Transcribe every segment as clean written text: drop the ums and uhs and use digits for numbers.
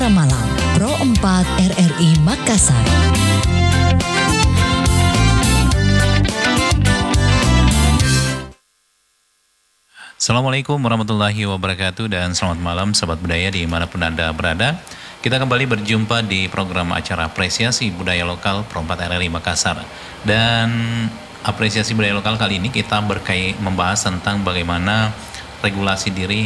Acara Malam Pro 4 RRI Makassar. Assalamualaikum warahmatullahi wabarakatuh dan selamat malam sahabat budaya dimanapun Anda berada. Kita kembali berjumpa di program acara Apresiasi Budaya Lokal Pro 4 RRI Makassar. Dan apresiasi budaya lokal kali ini kita membahas tentang bagaimana regulasi diri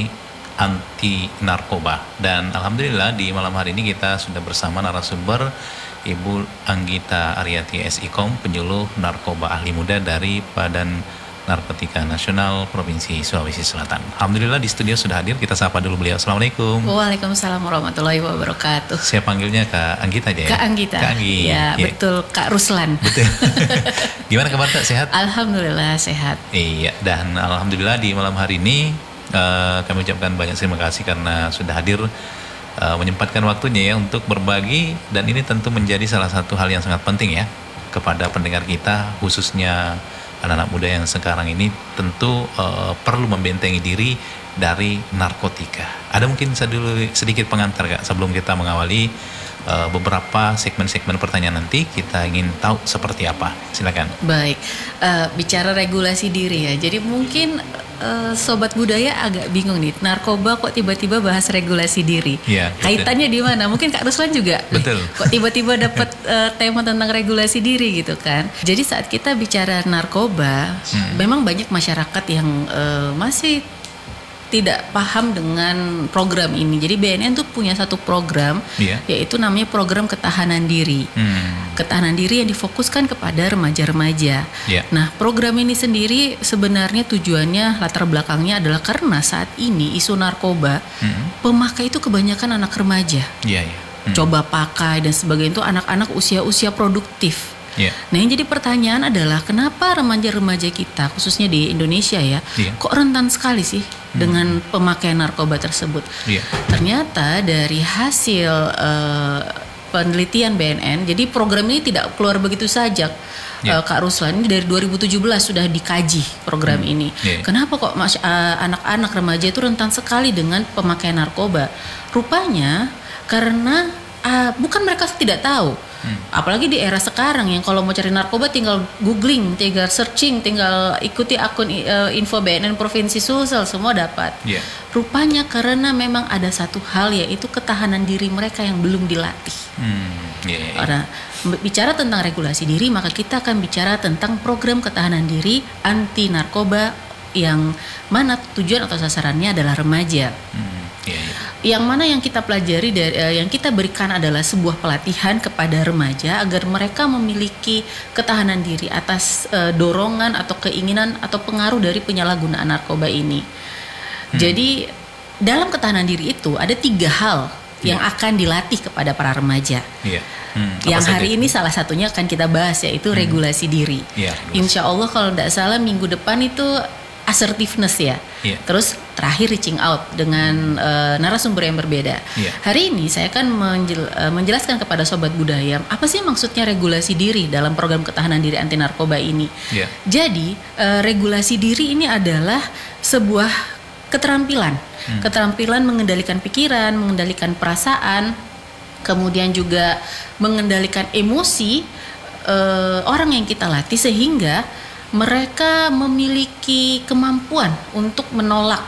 anti narkoba. Dan alhamdulillah di malam hari ini kita sudah bersama narasumber Ibu Anggita Aryati SIKOM, penyuluh narkoba ahli muda dari Badan Narkotika Nasional Provinsi Sulawesi Selatan. Alhamdulillah di studio sudah hadir, kita sapa dulu beliau. Assalamualaikum. Waalaikumsalam warahmatullahi wabarakatuh. Saya panggilnya Kak Anggita aja ya? Kak Anggita. Kak Anggi. Ya, betul, Kak Ruslan. Betul. Gimana kabar Kak, sehat? Alhamdulillah sehat. Iya, dan alhamdulillah di malam hari ini kami ucapkan banyak terima kasih karena sudah hadir, menyempatkan waktunya ya untuk berbagi, dan ini tentu menjadi salah satu hal yang sangat penting ya kepada pendengar kita, khususnya anak-anak muda yang sekarang ini tentu perlu membentengi diri dari narkotika. Ada mungkin sedikit pengantar Kak sebelum kita mengawali beberapa segmen-segmen pertanyaan nanti. Kita ingin tahu seperti apa. Silakan. Baik, bicara regulasi diri ya. Jadi mungkin sobat budaya agak bingung nih, narkoba kok tiba-tiba bahas regulasi diri. Ya, kaitannya di mana? Mungkin Kak Ruslan juga. Betul. Kok tiba-tiba dapat tema tentang regulasi diri gitu kan? Jadi saat kita bicara narkoba, memang banyak masyarakat yang masih tidak paham dengan program ini. Jadi BNN tuh punya satu program, yaitu namanya program ketahanan diri. Ketahanan diri yang difokuskan kepada remaja-remaja. Nah, program ini sendiri sebenarnya tujuannya, latar belakangnya adalah karena saat ini isu narkoba, pemakai itu kebanyakan anak remaja. Coba pakai dan sebagainya, itu anak-anak usia-usia produktif. Nah, yang jadi pertanyaan adalah kenapa remaja-remaja kita, khususnya di Indonesia ya, kok rentan sekali sih dengan pemakaian narkoba tersebut? Ternyata dari hasil penelitian BNN, jadi program ini tidak keluar begitu saja, Kak Ruslan. Ini dari 2017 sudah dikaji program ini. Kenapa kok anak-anak remaja itu rentan sekali dengan pemakaian narkoba? Rupanya karena bukan mereka tidak tahu. Apalagi di era sekarang yang kalau mau cari narkoba tinggal googling, tinggal searching, tinggal ikuti akun info BNN Provinsi Sulsel, semua dapat. Rupanya karena memang ada satu hal, yaitu ketahanan diri mereka yang belum dilatih. Karena bicara tentang regulasi diri, maka kita akan bicara tentang program ketahanan diri anti narkoba yang mana tujuan atau sasarannya adalah remaja. Yang mana yang kita pelajari yang kita berikan adalah sebuah pelatihan kepada remaja agar mereka memiliki ketahanan diri atas dorongan atau keinginan atau pengaruh dari penyalahgunaan narkoba ini. Jadi dalam ketahanan diri itu ada 3 hal yang akan dilatih kepada para remaja. Yang hari ini salah satunya akan kita bahas, yaitu regulasi diri. Insya Allah kalau tidak salah minggu depan itu assertiveness ya. Terus terakhir reaching out dengan narasumber yang berbeda. Hari ini saya akan menjelaskan kepada sobat budaya apa sih maksudnya regulasi diri dalam program ketahanan diri anti narkoba ini. Jadi regulasi diri ini adalah sebuah keterampilan, keterampilan mengendalikan pikiran, mengendalikan perasaan, kemudian juga mengendalikan emosi orang yang kita latih, sehingga mereka memiliki kemampuan untuk menolak,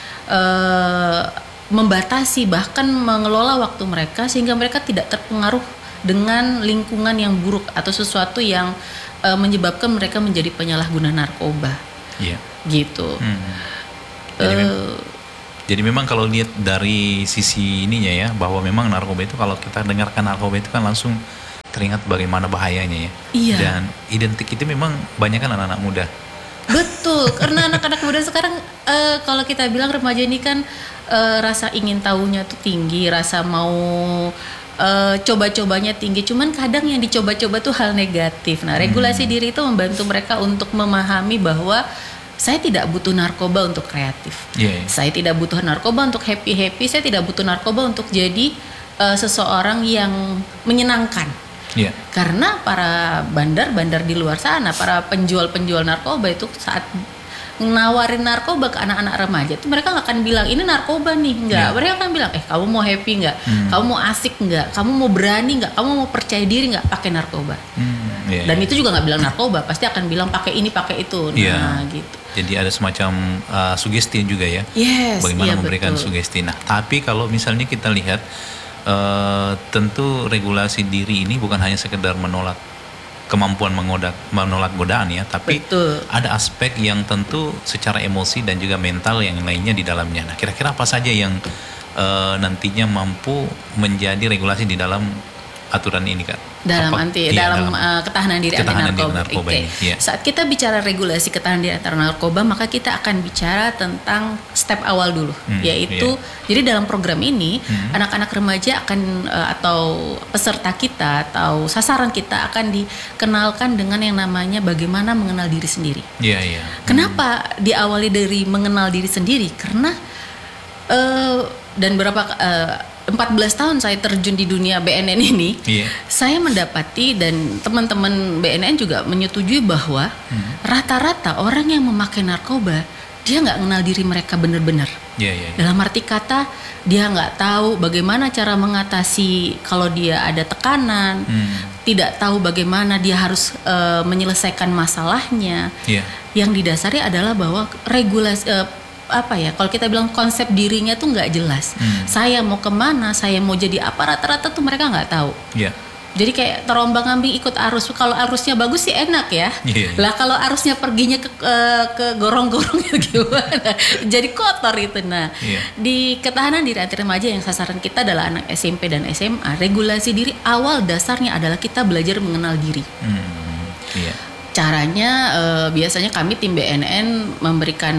membatasi, bahkan mengelola waktu mereka sehingga mereka tidak terpengaruh dengan lingkungan yang buruk atau sesuatu yang menyebabkan mereka menjadi penyalahguna narkoba. Gitu. Jadi memang kalau lihat dari sisi ininya ya, bahwa memang narkoba itu, kalau kita dengarkan narkoba itu kan langsung teringat bagaimana bahayanya ya. Dan identik itu memang banyak kan anak-anak muda. Betul, karena anak-anak muda sekarang kalau kita bilang remaja ini kan rasa ingin tahunya tuh tinggi, rasa mau coba-cobanya tinggi. Cuman kadang yang dicoba-coba tuh hal negatif. Nah, regulasi diri itu membantu mereka untuk memahami bahwa saya tidak butuh narkoba untuk kreatif. Saya tidak butuh narkoba untuk happy-happy. Saya tidak butuh narkoba untuk jadi seseorang yang menyenangkan. Karena para bandar-bandar di luar sana, para penjual-penjual narkoba itu saat nawarin narkoba ke anak-anak remaja itu mereka nggak akan bilang ini narkoba nih, enggak. Mereka akan bilang kamu mau happy nggak, kamu mau asik nggak, kamu mau berani nggak, kamu mau percaya diri nggak pakai narkoba. Dan itu juga nggak bilang narkoba, pasti akan bilang pakai ini pakai itu. Nah gitu. Jadi ada semacam sugesti juga ya, bagaimana memberikan sugesti. Nah tapi kalau misalnya kita lihat tentu regulasi diri ini bukan hanya sekedar menolak kemampuan menolak godaan ya, tapi ada aspek yang tentu secara emosi dan juga mental yang lainnya di dalamnya. Nah, kira-kira apa saja yang nantinya mampu menjadi regulasi di dalam aturan ini, Kak? Dalam ketahanan diri anti narkoba. Saat kita bicara regulasi ketahanan diri anti narkoba, maka kita akan bicara tentang step awal dulu, yaitu jadi dalam program ini anak-anak remaja akan atau peserta kita atau sasaran kita akan dikenalkan dengan yang namanya bagaimana mengenal diri sendiri. Kenapa diawali dari mengenal diri sendiri? Karena dan 14 tahun saya terjun di dunia BNN ini, saya mendapati dan teman-teman BNN juga menyetujui bahwa rata-rata orang yang memakai narkoba dia nggak kenal diri mereka benar-benar. Dalam arti kata dia nggak tahu bagaimana cara mengatasi kalau dia ada tekanan, tidak tahu bagaimana dia harus menyelesaikan masalahnya. Yang didasari adalah bahwa regulasi kalau kita bilang konsep dirinya tuh nggak jelas. Saya mau kemana, saya mau jadi apa, rata-rata tuh mereka nggak tahu. Jadi kayak terombang-ambing ikut arus. Kalau arusnya bagus sih enak ya. Lah kalau arusnya perginya ke gorong-gorongnya gimana? Jadi kotor itu. Nah, di ketahanan diri anti remaja yang sasaran kita adalah anak SMP dan SMA, regulasi diri awal dasarnya adalah kita belajar mengenal diri. Caranya biasanya kami tim BNN memberikan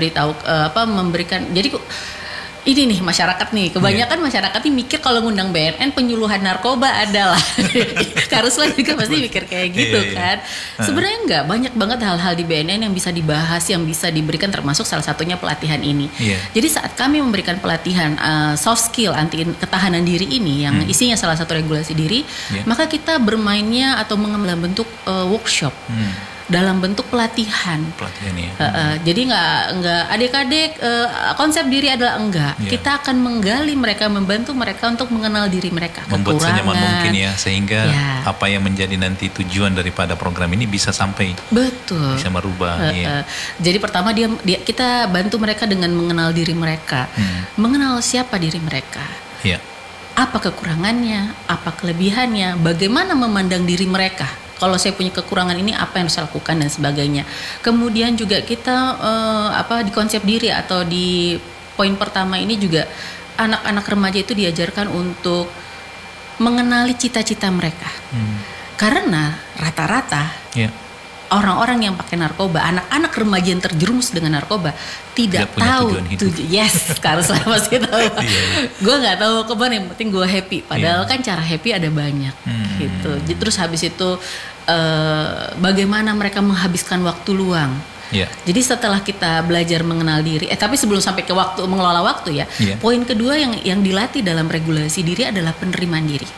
jadi ini nih masyarakat nih kebanyakan masyarakat nih mikir kalau ngundang BNN penyuluhan narkoba adalah Karuslan juga pasti mikir kayak gitu kan. Sebenarnya enggak, banyak banget hal-hal di BNN yang bisa dibahas, yang bisa diberikan, termasuk salah satunya pelatihan ini. Jadi saat kami memberikan pelatihan soft skill anti ketahanan diri ini yang isinya salah satu regulasi diri, maka kita bermainnya atau mengambil bentuk workshop. Dalam bentuk pelatihan ya. Jadi nggak adik-adik konsep diri adalah enggak. Kita akan menggali mereka, membantu mereka untuk mengenal diri mereka, membuat senyaman mungkin ya, sehingga apa yang menjadi nanti tujuan daripada program ini bisa sampai bisa merubah. Jadi pertama kita bantu mereka dengan mengenal diri mereka, mengenal siapa diri mereka, apa kekurangannya, apa kelebihannya, bagaimana memandang diri mereka. Kalau saya punya kekurangan ini, apa yang harus saya lakukan dan sebagainya. Kemudian juga kita di konsep diri atau di poin pertama ini juga anak-anak remaja itu diajarkan untuk mengenali cita-cita mereka. Karena rata-rata orang-orang yang pakai narkoba, anak-anak remaja yang terjerumus dengan narkoba tidak tahu Karuslan pasti tahu. Gue nggak tahu kemana, yang penting gue happy. Padahal kan cara happy ada banyak gitu. Terus habis itu bagaimana mereka menghabiskan waktu luang. Jadi setelah kita belajar mengenal diri, tapi sebelum sampai ke waktu mengelola waktu poin kedua yang dilatih dalam regulasi diri adalah penerimaan diri.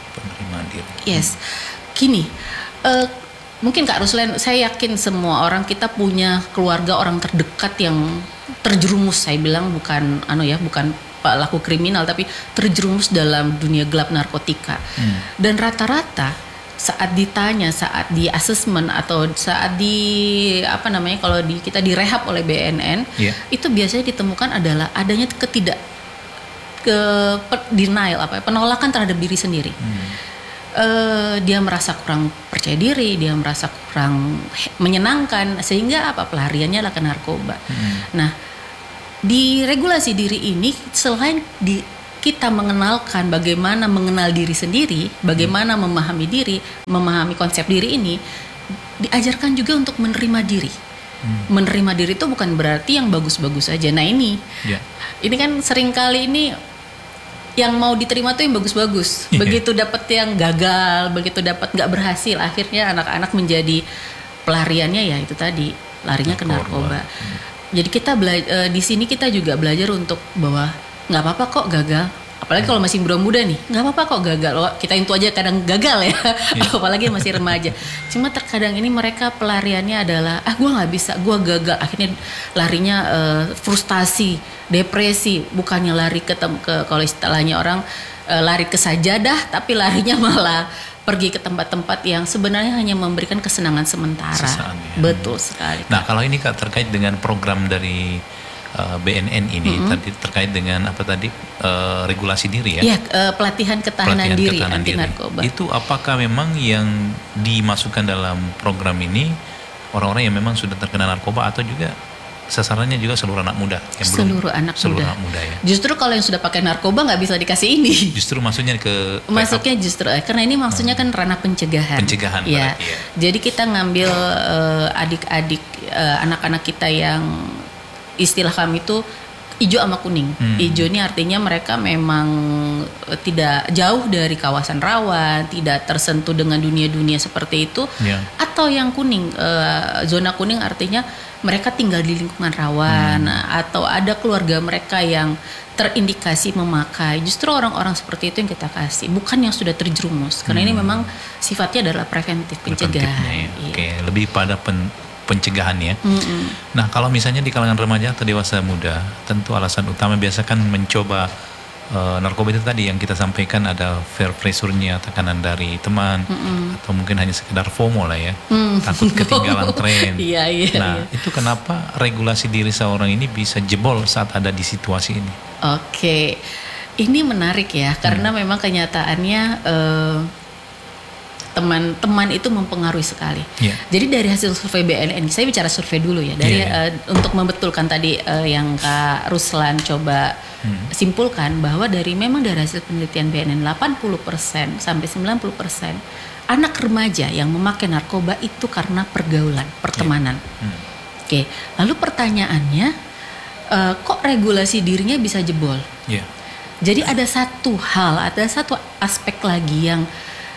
Gini. Mungkin Kak Ruslan, saya yakin semua orang kita punya keluarga orang terdekat yang terjerumus, saya bilang bukan pelaku kriminal, tapi terjerumus dalam dunia gelap narkotika. Dan rata-rata saat ditanya, saat di asesmen atau saat kalau kita direhab oleh BNN, itu biasanya ditemukan adalah adanya penolakan terhadap diri sendiri. Dia merasa kurang percaya diri, dia merasa kurang menyenangkan, sehingga pelariannya adalah ke narkoba. Nah, di regulasi diri ini selain kita mengenalkan bagaimana mengenal diri sendiri, bagaimana memahami diri, memahami konsep diri ini, diajarkan juga untuk menerima diri. Menerima diri itu bukan berarti yang bagus-bagus aja. Nah ini kan seringkali ini yang mau diterima tuh yang bagus-bagus. Begitu dapat yang gagal, begitu dapat nggak berhasil, akhirnya anak-anak menjadi pelariannya ya itu tadi, larinya ke narkoba. Jadi kita di sini kita juga belajar untuk bahwa nggak apa-apa kok gagal, Apalagi kalau masih muda nih, nggak apa-apa kok gagal. Kita itu aja kadang gagal ya, apalagi masih remaja. Cuma terkadang ini mereka pelariannya adalah, gue nggak bisa, gue gagal. Akhirnya larinya frustasi, depresi, bukannya lari ke kalau istilahnya orang lari ke sajadah, tapi larinya malah pergi ke tempat-tempat yang sebenarnya hanya memberikan kesenangan sementara. Betul sekali. Nah, kalau ini Kak terkait dengan program dari BNN ini tadi terkait dengan apa tadi regulasi diri ya? Iya, pelatihan ketahanan diri anti narkoba. Itu apakah memang yang dimasukkan dalam program ini orang-orang yang memang sudah terkena narkoba atau juga sasarannya juga seluruh anak muda? Seluruh anak muda ya. Justru kalau yang sudah pakai narkoba nggak bisa dikasih ini. Justru masuknya justru karena ini maksudnya kan ranah pencegahan. Pencegahan ya. Berarti ya. Jadi kita ngambil adik-adik anak-anak kita yang istilah kami itu hijau sama kuning. Hijau ini artinya mereka memang tidak jauh dari kawasan rawan, tidak tersentuh dengan dunia-dunia seperti itu. Atau yang kuning, zona kuning artinya mereka tinggal di lingkungan rawan, atau ada keluarga mereka yang terindikasi memakai. Justru orang-orang seperti itu yang kita kasih, bukan yang sudah terjerumus. Karena ini memang sifatnya adalah preventif, pencegahan. Oke, lebih pada pencegahan ya. Nah, kalau misalnya di kalangan remaja atau dewasa muda, tentu alasan utama biasa kan mencoba narkoba itu tadi yang kita sampaikan, ada peer pressure-nya, tekanan dari teman, atau mungkin hanya sekedar FOMO lah ya, takut ketinggalan tren. Nah, itu kenapa regulasi diri seorang ini bisa jebol saat ada di situasi ini? Oke, ini menarik ya, karena memang kenyataannya teman-teman itu mempengaruhi sekali. Jadi dari hasil survei BNN, saya bicara survei dulu ya, dari untuk membetulkan tadi yang Kak Ruslan coba simpulkan, bahwa memang dari hasil penelitian BNN 80% sampai 90% anak remaja yang memakai narkoba itu karena pergaulan, pertemanan. Oke, lalu pertanyaannya, kok regulasi dirinya bisa jebol? Jadi ada satu aspek lagi yang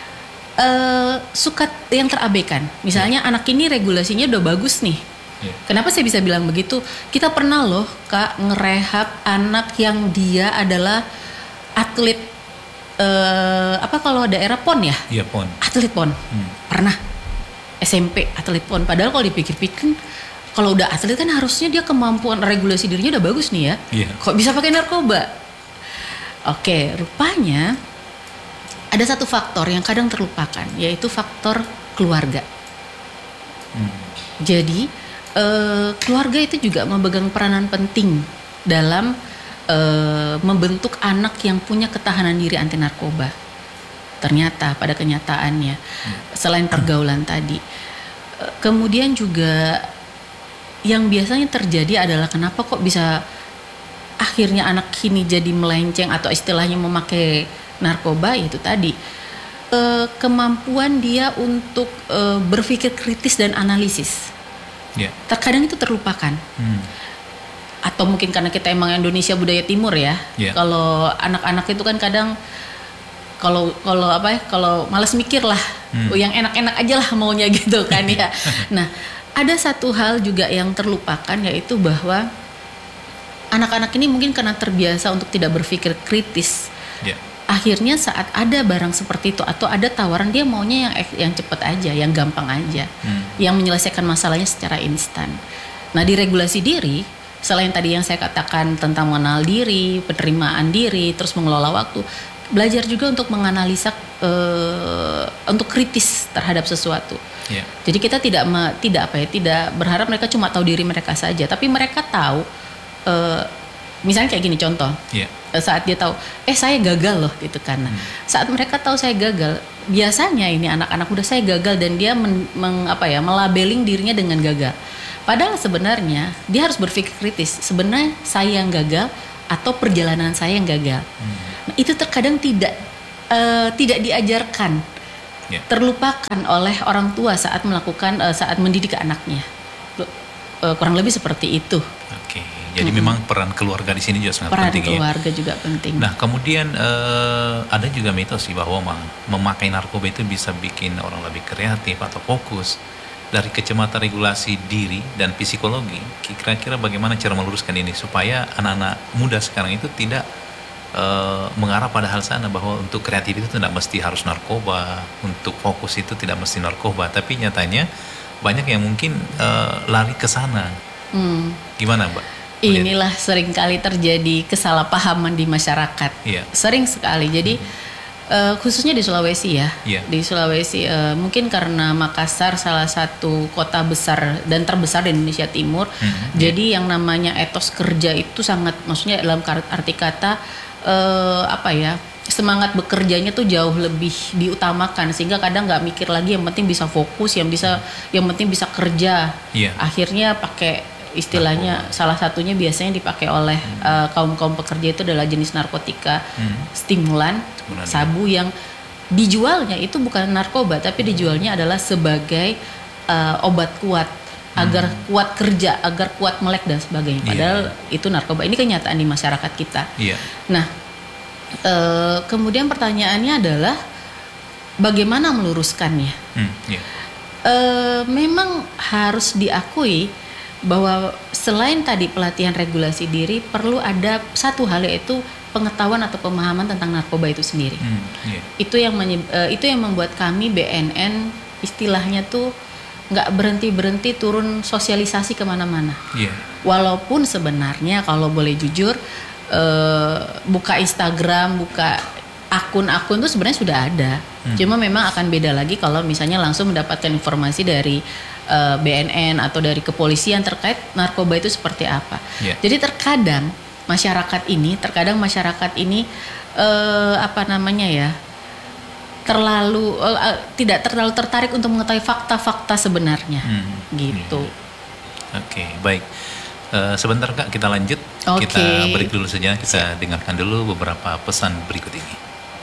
suka yang terabaikan. Misalnya anak ini regulasinya udah bagus nih. Kenapa saya bisa bilang begitu? Kita pernah loh Kak ngerehab anak yang dia adalah atlet kalau daerah PON ya? Iya, PON. Atlet PON. Pernah SMP atlet PON. Padahal kalau dipikir-pikir kalau udah atlet kan harusnya dia kemampuan regulasi dirinya udah bagus nih ya. Kok bisa pakai narkoba? Oke, rupanya ada satu faktor yang kadang terlupakan, yaitu faktor keluarga. Jadi keluarga itu juga memegang peranan penting dalam membentuk anak yang punya ketahanan diri anti narkoba. Ternyata pada kenyataannya, selain pergaulan tadi, kemudian juga yang biasanya terjadi adalah kenapa kok bisa akhirnya anak ini jadi melenceng atau istilahnya memakai narkoba, itu tadi kemampuan dia untuk berpikir kritis dan analisis. Terkadang itu terlupakan. Atau mungkin karena kita emang Indonesia budaya timur ya. Kalau anak-anak itu kan kadang kalau malas mikir lah, yang enak-enak aja lah maunya gitu kan ya. Nah, ada satu hal juga yang terlupakan, yaitu bahwa anak-anak ini mungkin karena terbiasa untuk tidak berpikir kritis. Akhirnya saat ada barang seperti itu atau ada tawaran, dia maunya yang cepat aja, yang gampang aja, yang menyelesaikan masalahnya secara instan. Nah, di regulasi diri, selain tadi yang saya katakan tentang mengenal diri, penerimaan diri, terus mengelola waktu, belajar juga untuk menganalisa, untuk kritis terhadap sesuatu. Jadi kita tidak berharap mereka cuma tahu diri mereka saja, tapi mereka tahu. Misalnya kayak gini contoh, saat dia tahu, saya gagal loh gitu kan. Saat mereka tahu saya gagal, biasanya ini anak-anak muda, saya gagal, dan dia melabeling dirinya dengan gagal. Padahal sebenarnya dia harus berpikir kritis. Sebenarnya saya yang gagal atau perjalanan saya yang gagal. Nah, itu terkadang tidak diajarkan, terlupakan oleh orang tua saat saat mendidik anaknya. Kurang lebih seperti itu. Jadi memang peran keluarga di sini juga sangat penting ya. Peran keluarga juga penting. Nah, kemudian ada juga mitos sih bahwa memakai narkoba itu bisa bikin orang lebih kreatif atau fokus. Dari kacamata regulasi diri dan psikologi, kira-kira bagaimana cara meluruskan ini supaya anak-anak muda sekarang itu tidak mengarah pada hal sana bahwa untuk kreatif itu tidak mesti harus narkoba, untuk fokus itu tidak mesti narkoba, tapi nyatanya banyak yang mungkin lari ke sana. Gimana, Mbak? Inilah seringkali terjadi kesalahpahaman di masyarakat. Iya. Sering sekali. Jadi khususnya di Sulawesi ya. Iya. Di Sulawesi mungkin karena Makassar salah satu kota besar dan terbesar di Indonesia Timur. Jadi yang namanya etos kerja itu sangat, maksudnya dalam arti kata semangat bekerjanya tuh jauh lebih diutamakan, sehingga kadang nggak mikir lagi, yang penting bisa fokus, yang penting bisa kerja. Akhirnya pakai istilahnya salah satunya biasanya dipakai oleh kaum pekerja itu adalah jenis narkotika stimulan, sabu, yang dijualnya itu bukan narkoba tapi dijualnya adalah sebagai obat kuat agar kuat kerja, agar kuat melek dan sebagainya. Padahal itu narkoba. Ini kenyataan di masyarakat kita. Nah, kemudian pertanyaannya adalah bagaimana meluruskannya? Memang harus diakui bahwa selain tadi pelatihan regulasi diri, perlu ada satu hal, yaitu pengetahuan atau pemahaman tentang narkoba itu sendiri. Itu yang membuat kami BNN istilahnya tuh nggak berhenti turun sosialisasi kemana-mana. Walaupun sebenarnya kalau boleh jujur, buka Instagram, buka akun-akun itu sebenarnya sudah ada. Cuma memang akan beda lagi kalau misalnya langsung mendapatkan informasi dari BNN atau dari kepolisian terkait narkoba itu seperti apa. Jadi terkadang masyarakat ini tidak terlalu tertarik untuk mengetahui fakta-fakta sebenarnya, gitu. Oke, baik. Sebentar Kak, kita lanjut. Kita break dulu saja. Kita dengarkan dulu beberapa pesan berikut ini.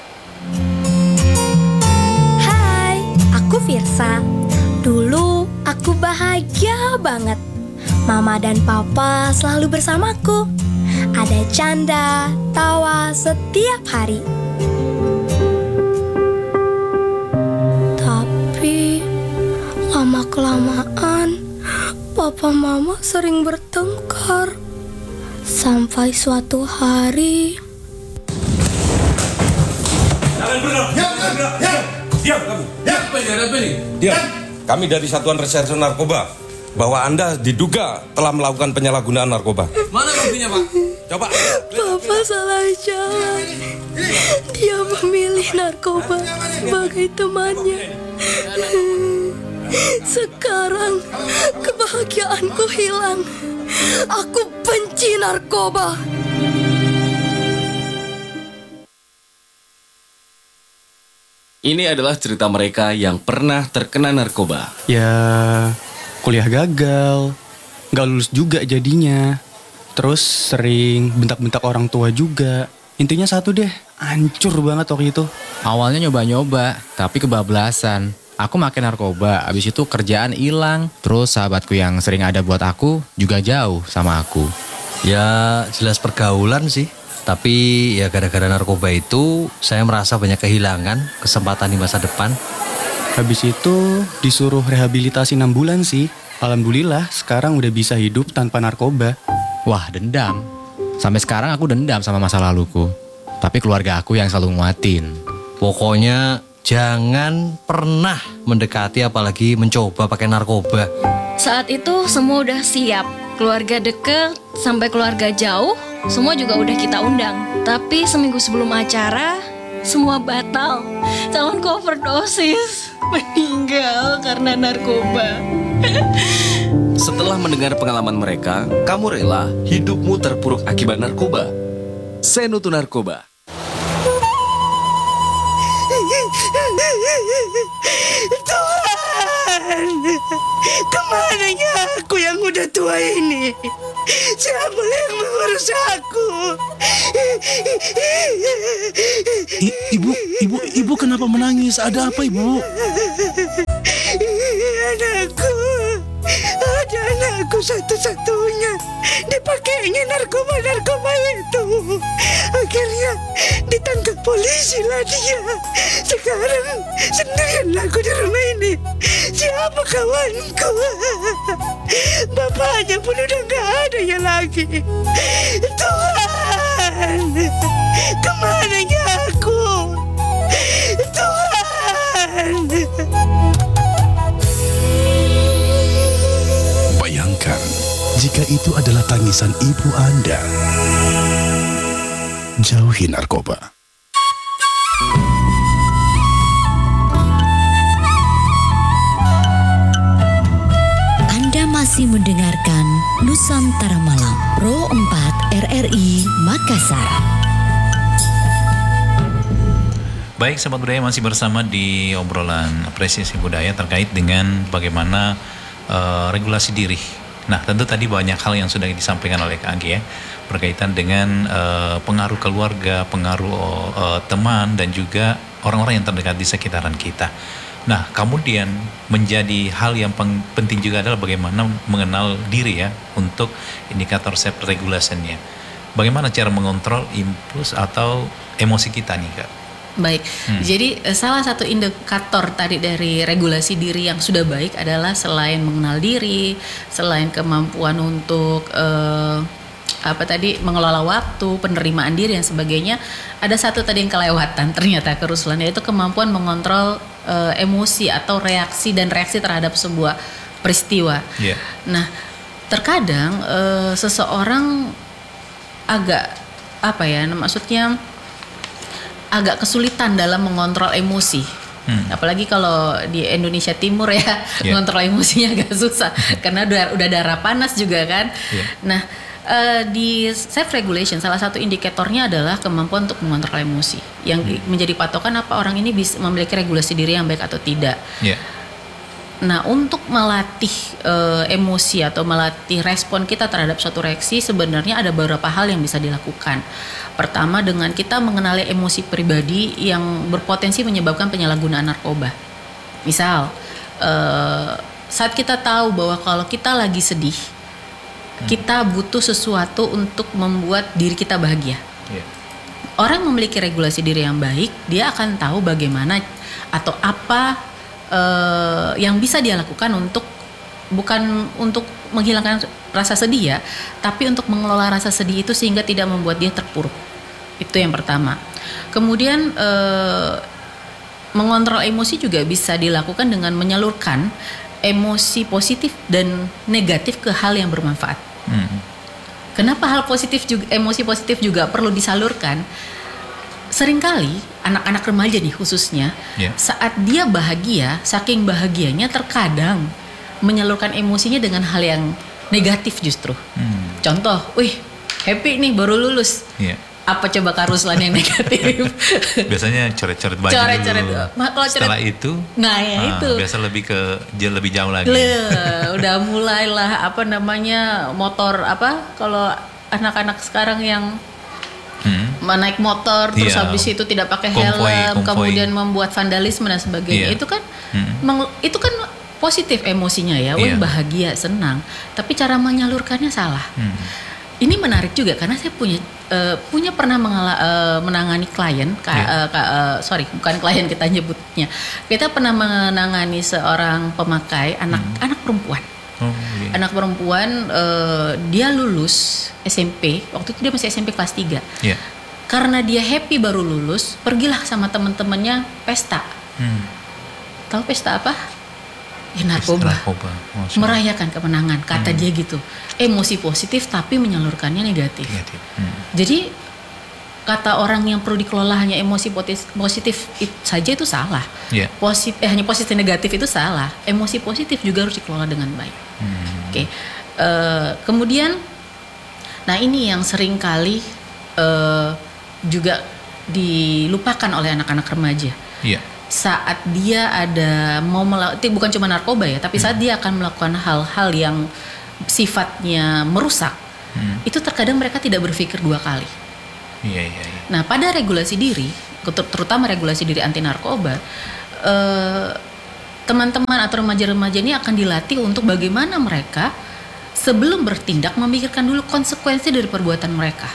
Hai, aku Firsa. Dulu aku bahagia banget. Mama dan papa selalu bersamaku. Ada canda, tawa setiap hari. Lama-kelamaan, papa mama sering bertengkar. Sampai suatu hari... Jangan bergerak! Diam kamu! Diam! Kami dari Satuan Reserse Narkoba. Bahwa Anda diduga telah melakukan penyalahgunaan narkoba. Mana buktinya, Pak? Coba. Papa salah jalan. Dia memilih narkoba sebagai temannya. Sekarang kebahagiaanku hilang. Aku benci narkoba. Ini adalah cerita mereka yang pernah terkena narkoba. Ya, kuliah gagal, gak lulus juga jadinya. Terus sering bentak-bentak orang tua juga. Intinya satu deh, hancur banget waktu itu. Awalnya nyoba-nyoba, tapi kebablasan. Aku makin narkoba, abis itu kerjaan hilang. Terus sahabatku yang sering ada buat aku juga jauh sama aku. Ya jelas pergaulan sih. Tapi ya gara-gara narkoba itu saya merasa banyak kehilangan kesempatan di masa depan. Habis itu disuruh rehabilitasi 6 bulan sih. Alhamdulillah sekarang udah bisa hidup tanpa narkoba. Wah, dendam. Sampai sekarang aku dendam sama masa laluku. Tapi keluarga aku yang selalu nguatin. Pokoknya jangan pernah mendekati apalagi mencoba pakai narkoba. Saat itu semua udah siap. Keluarga deket sampai keluarga jauh, semua juga udah kita undang. Tapi seminggu sebelum acara, semua batal. Calonku overdosis, meninggal karena narkoba. Setelah mendengar pengalaman mereka, kamu rela hidupmu terpuruk akibat narkoba? Senutu Narkoba. Tuhan, kemananya aku yang udah tua ini? Siapa yang mengurus aku? Ibu kenapa menangis? Ada apa, Ibu? Ada anakku satu-satunya. Dipakainya narkoba itu. Akhirnya ditangkap polisi lah dia. Sekarang sendirian aku di rumah ini. Siapa kawanku? Bapaknya pun udah gak ada ya lagi. Tuhan, Tuhan, kemananya aku? Tuhan. Bayangkan jika itu adalah tangisan ibu Anda. Jauhi narkoba. Anda masih mendengarkan Nusantara Malam Pro 4 RRI Makassar. Baik, sahabat budaya, masih bersama di obrolan apresiasi budaya terkait dengan bagaimana regulasi diri. Nah, tentu tadi banyak hal yang sudah disampaikan oleh Kak Anggi ya, berkaitan dengan pengaruh keluarga, pengaruh teman, dan juga orang-orang yang terdekat di sekitaran kita. Nah, kemudian menjadi hal yang penting juga adalah bagaimana mengenal diri ya, untuk indikator self-regulation-nya. Bagaimana cara mengontrol impuls atau emosi kita nih, Kak? Baik, jadi salah satu indikator tadi dari regulasi diri yang sudah baik adalah selain mengenal diri, selain kemampuan untuk mengelola waktu, penerimaan diri dan sebagainya, ada satu tadi yang kelewatan ternyata Kak Ruslan, yaitu kemampuan mengontrol emosi atau reaksi terhadap sebuah peristiwa. Yeah. Nah, terkadang seseorang agak agak kesulitan dalam mengontrol emosi. Apalagi kalau di Indonesia Timur ya, mengontrol emosinya agak susah karena udah darah panas juga kan. Nah, di self regulation salah satu indikatornya adalah kemampuan untuk mengontrol emosi, yang menjadi patokan apa orang ini bisa memiliki regulasi diri yang baik atau tidak. Nah, untuk melatih emosi atau melatih respon kita terhadap suatu reaksi, sebenarnya ada beberapa hal yang bisa dilakukan. Pertama, dengan kita mengenali emosi pribadi yang berpotensi menyebabkan penyalahgunaan narkoba. Misal, saat kita tahu bahwa kalau kita lagi sedih, kita butuh sesuatu untuk membuat diri kita bahagia. Orang memiliki regulasi diri yang baik, dia akan tahu bagaimana atau apa yang bisa dia lakukan bukan untuk menghilangkan rasa sedih ya, tapi untuk mengelola rasa sedih itu sehingga tidak membuat dia terpuruk. Itu yang pertama. Kemudian mengontrol emosi juga bisa dilakukan dengan menyalurkan emosi positif dan negatif ke hal yang bermanfaat. Kenapa emosi positif juga perlu disalurkan? Seringkali anak-anak remaja nih khususnya, saat dia bahagia, saking bahagianya terkadang menyalurkan emosinya dengan hal yang negatif justru. Contoh, happy nih baru lulus. Apa coba Kak Ruslan yang negatif? Biasanya coret-coret baju dulu. Setelah itu, itu biasa lebih jauh lagi. Udah mulailah motor kalau anak-anak sekarang yang naik motor terus habis itu tidak pakai helm, kemudian membuat vandalisme dan sebagainya. Itu kan positif emosinya ya, bahagia, senang. Tapi cara menyalurkannya salah. Ini menarik juga karena saya punya pernah menangani klien, bukan klien kita nyebutnya. Kita pernah menangani seorang pemakai anak perempuan. Anak perempuan, dia lulus SMP, waktu itu dia masih SMP kelas 3. Karena dia happy baru lulus, pergilah sama teman-temannya pesta. Tahu pesta apa? Ya, narkoba. Merayakan kemenangan, kata dia gitu. Emosi positif tapi menyalurkannya negatif. Jadi kata orang yang perlu dikelola hanya emosi positif saja itu salah. Hanya positif negatif itu salah. Emosi positif juga harus dikelola dengan baik. Kemudian, nah ini yang sering kali juga dilupakan oleh anak-anak remaja. Saat dia bukan cuma narkoba ya, tapi saat dia akan melakukan hal-hal yang sifatnya merusak, itu terkadang mereka tidak berpikir dua kali. Nah, pada regulasi diri, terutama regulasi diri anti narkoba, teman-teman atau remaja-remaja ini akan dilatih untuk bagaimana mereka sebelum bertindak memikirkan dulu konsekuensi dari perbuatan mereka.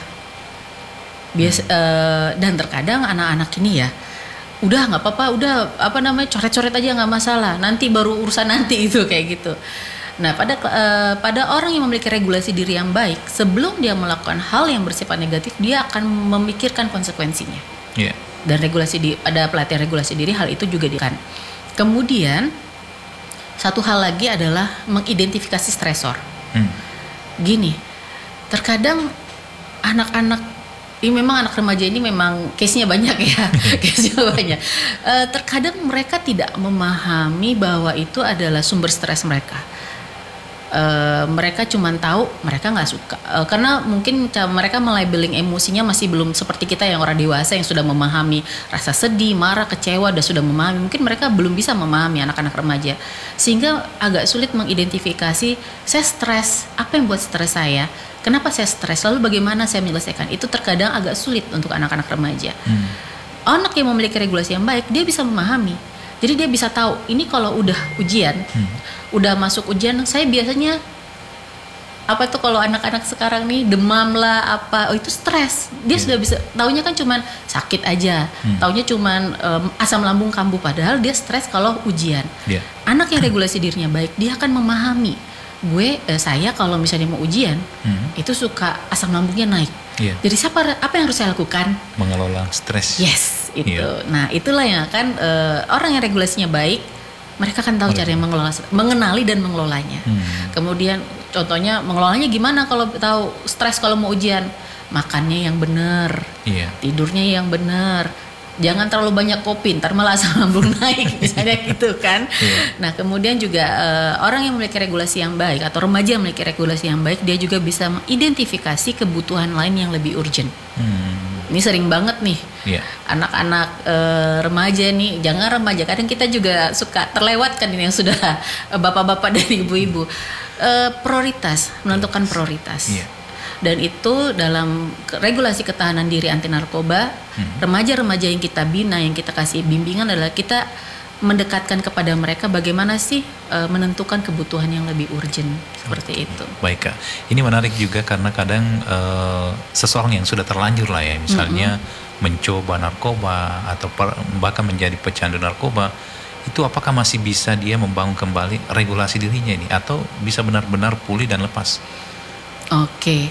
Dan terkadang anak-anak ini ya, udah nggak apa-apa, coret-coret aja nggak masalah, nanti baru urusan nanti itu kayak gitu. Nah, pada orang yang memiliki regulasi diri yang baik, sebelum dia melakukan hal yang bersifat negatif, dia akan memikirkan konsekuensinya. Yeah. Dan pada pelatihan regulasi diri hal itu juga dikan. Kemudian satu hal lagi adalah mengidentifikasi stresor. Gini, terkadang anak-anak ini memang anak remaja ini memang case-nya banyak ya, case-nya banyak. Terkadang mereka tidak memahami bahwa itu adalah sumber stres mereka. Mereka cuma tahu mereka nggak suka karena mungkin mereka melabeling emosinya masih belum seperti kita yang orang dewasa yang sudah memahami rasa sedih, marah, kecewa dan sudah memahami. Mungkin mereka belum bisa memahami anak-anak remaja sehingga agak sulit mengidentifikasi saya stres, apa yang buat stres saya, kenapa saya stres, lalu bagaimana saya menyelesaikan. Itu terkadang agak sulit untuk anak-anak remaja. Anak yang memiliki regulasi yang baik dia bisa memahami. Jadi dia bisa tahu ini kalau udah ujian, udah masuk ujian, saya biasanya apa tuh kalau anak-anak sekarang nih demam lah apa, itu stres. Dia sudah bisa taunya kan cuman sakit aja, taunya cuman asam lambung kambuh, padahal dia stres kalau ujian. Anak yang regulasi dirinya baik, dia akan memahami saya kalau misalnya mau ujian itu suka asam lambungnya naik. Jadi apa yang harus saya lakukan? Mengelola stres. Yes, itu. Nah, itulah yang akan orang yang regulasinya baik, mereka akan tahu cara mengenali dan mengelolanya. Kemudian contohnya mengelolanya gimana kalau tahu stres kalau mau ujian? Makannya yang benar, tidurnya yang benar. Jangan terlalu banyak kopi, ntar malah asam lambung naik, misalnya gitu kan. Nah, kemudian juga orang yang memiliki regulasi yang baik atau remaja yang memiliki regulasi yang baik, dia juga bisa mengidentifikasi kebutuhan lain yang lebih urgent. Ini sering banget nih, anak-anak remaja nih, jangan remaja, kadang kita juga suka terlewatkan ini yang sudah bapak-bapak dan ibu-ibu. Prioritas, menentukan prioritas. Dan itu dalam regulasi ketahanan diri anti narkoba, remaja-remaja yang kita bina, yang kita kasih bimbingan adalah kita mendekatkan kepada mereka bagaimana sih menentukan kebutuhan yang lebih urgent, seperti itu. Baik Kak, ini menarik juga karena kadang seseorang yang sudah terlanjur lah ya, misalnya mencoba narkoba atau bahkan menjadi pecandu narkoba, itu apakah masih bisa dia membangun kembali regulasi dirinya ini atau bisa benar-benar pulih dan lepas? Oke.